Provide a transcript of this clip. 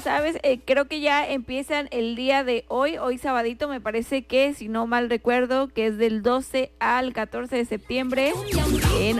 sabes, creo que ya empiezan el día de hoy sabadito, me parece que, si no mal recuerdo, que es del 12 al 14 de septiembre en